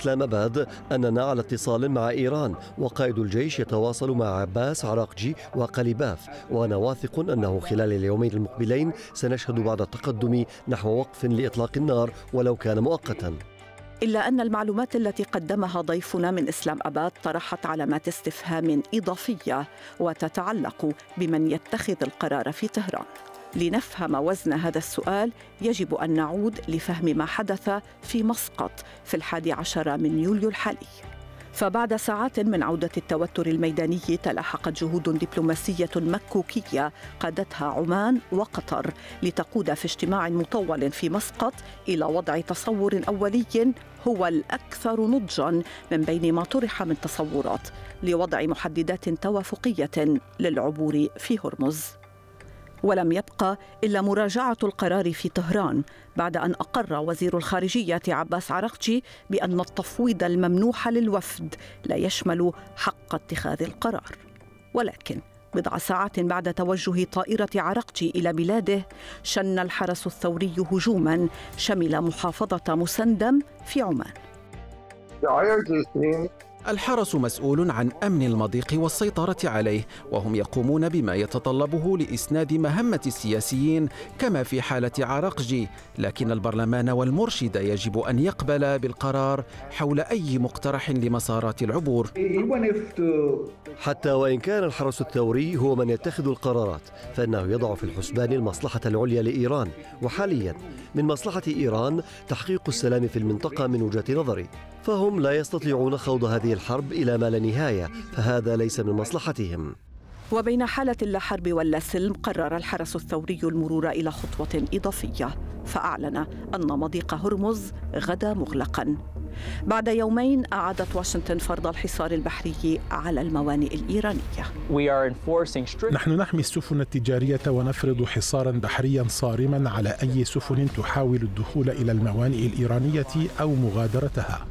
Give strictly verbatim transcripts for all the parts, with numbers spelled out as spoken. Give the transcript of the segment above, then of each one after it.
إسلام أباد أننا على اتصال مع إيران، وقائد الجيش يتواصل مع عباس عراقجي وقليباف، وأنا واثق أنه خلال اليومين المقبلين سنشهد بعض التقدم نحو وقف لإطلاق النار ولو كان مؤقتا. إلا أن المعلومات التي قدمها ضيفنا من إسلام أباد طرحت علامات استفهام إضافية وتتعلق بمن يتخذ القرار في طهران. لنفهم وزن هذا السؤال يجب أن نعود لفهم ما حدث في مسقط في الحادي عشر من يوليو الحالي. فبعد ساعات من عودة التوتر الميداني تلاحقت جهود دبلوماسية مكوكية قادتها عمان وقطر لتقود في اجتماع مطول في مسقط إلى وضع تصور أولي هو الأكثر نضجاً من بين ما طرح من تصورات لوضع محددات توافقية للعبور في هرمز. ولم يبقى إلا مراجعة القرار في طهران بعد أن أقر وزير الخارجية عباس عراقجي بأن التفويض الممنوح للوفد لا يشمل حق اتخاذ القرار. ولكن بضع ساعات بعد توجه طائرة عراقجي إلى بلاده شن الحرس الثوري هجوماً شمل محافظة مسندم في عمان. الحرس مسؤول عن أمن المضيق والسيطرة عليه، وهم يقومون بما يتطلبه لإسناد مهمة السياسيين كما في حالة عراقجي، لكن البرلمان والمرشد يجب أن يقبل بالقرار حول أي مقترح لمسارات العبور. حتى وإن كان الحرس الثوري هو من يتخذ القرارات، فإنه يضع في الحسبان المصلحة العليا لإيران، وحاليا من مصلحة إيران تحقيق السلام في المنطقة من وجهة نظري، فهم لا يستطيعون خوض هذه الحرب إلى ما لا نهاية، فهذا ليس من مصلحتهم. وبين حالة لا حرب ولا سلم قرر الحرس الثوري المرور إلى خطوة إضافية، فأعلن أن مضيق هرمز غدا مغلقاً. بعد يومين أعادت واشنطن فرض الحصار البحري على الموانئ الإيرانية. نحن نحمي السفن التجارية ونفرض حصاراً بحرياً صارماً على أي سفن تحاول الدخول إلى الموانئ الإيرانية أو مغادرتها.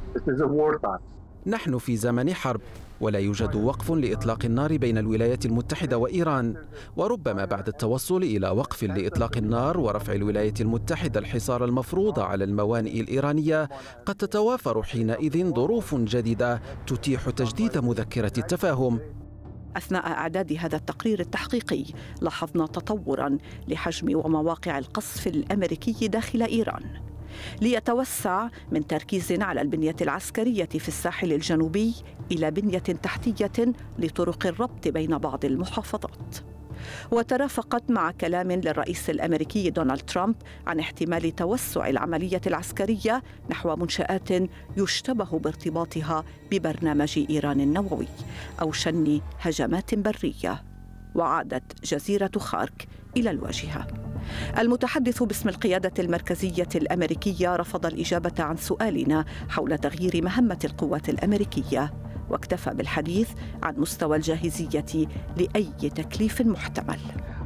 نحن في زمن حرب، ولا يوجد وقف لإطلاق النار بين الولايات المتحدة وإيران، وربما بعد التوصل إلى وقف لإطلاق النار ورفع الولايات المتحدة الحصار المفروض على الموانئ الإيرانية قد تتوافر حينئذ ظروف جديدة تتيح تجديد مذكرة التفاهم. أثناء إعداد هذا التقرير التحقيقي لاحظنا تطوراً لحجم ومواقع القصف الأمريكي داخل إيران، ليتوسع من تركيز على البنية العسكرية في الساحل الجنوبي إلى بنية تحتية لطرق الربط بين بعض المحافظات. وترافقت مع كلام للرئيس الأمريكي دونالد ترامب عن احتمال توسع العملية العسكرية نحو منشآت يشتبه بارتباطها ببرنامج إيران النووي أو شن هجمات برية. وعادت جزيرة خارك إلى الواجهة. المتحدث باسم القيادة المركزية الأمريكية رفض الإجابة عن سؤالنا حول تغيير مهمة القوات الأمريكية، واكتفى بالحديث عن مستوى الجاهزية لأي تكليف محتمل.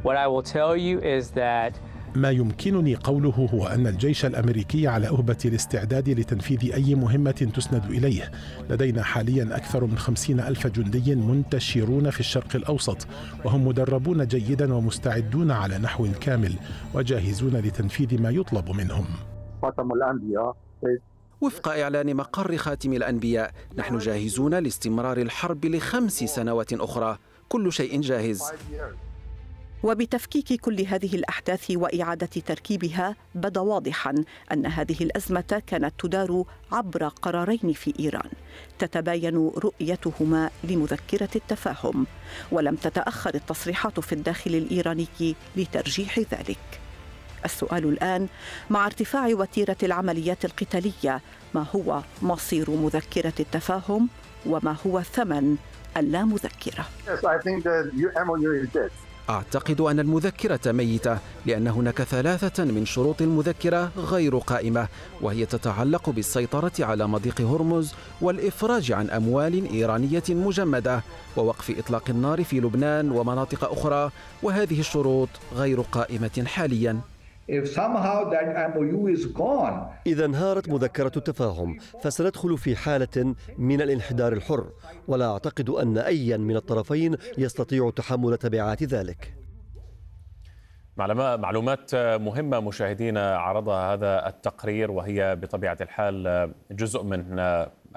ما يمكنني قوله هو أن الجيش الأمريكي على أهبة الاستعداد لتنفيذ أي مهمة تسند إليه. لدينا حاليا أكثر من خمسين ألف جندي منتشرون في الشرق الأوسط، وهم مدربون جيدا ومستعدون على نحو كامل وجاهزون لتنفيذ ما يطلب منهم. وفق إعلان مقر خاتم الأنبياء، نحن جاهزون لاستمرار الحرب لخمس سنوات أخرى، كل شيء جاهز. وبتفكيك كل هذه الأحداث وإعادة تركيبها بدا واضحاً أن هذه الأزمة كانت تدار عبر قرارين في إيران تتباين رؤيتهما لمذكرة التفاهم، ولم تتأخر التصريحات في الداخل الإيراني لترجيح ذلك. السؤال الآن مع ارتفاع وتيرة العمليات القتالية، ما هو مصير مذكرة التفاهم وما هو ثمن اللامذكرة؟ أعتقد أن المذكرة ميتة، لأن هناك ثلاثة من شروط المذكرة غير قائمة، وهي تتعلق بالسيطرة على مضيق هرمز والإفراج عن أموال إيرانية مجمدة ووقف إطلاق النار في لبنان ومناطق أخرى، وهذه الشروط غير قائمة حالياً. إذا انهارت مذكرة التفاهم فسندخل في حالة من الانحدار الحر، ولا أعتقد أن أيا من الطرفين يستطيع تحمل تبعات ذلك. معلومات مهمة مشاهدينا عرضها هذا التقرير، وهي بطبيعة الحال جزء من